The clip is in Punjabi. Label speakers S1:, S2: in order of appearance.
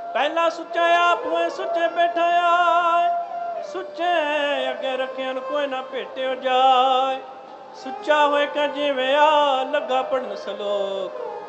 S1: ਪਹਿਲਾ ਸੁੱਚਾ ਆਪ ਹੋਏ ਸੁੱਚੇ ਬੈਠਾ ਆਏ, ਸੁੱਚੇ ਅੱਗੇ ਰੱਖਿਆ ਨੂੰ ਕੋਈ ਨਾ ਭੇਟਿਓ ਜਾਏ। ਸੁੱਚਾ ਹੋਏ ਕਾ ਜਿਵੇਂ ਆ ਲੱਗਾ ਪੜਨ ਸਲੋਕ,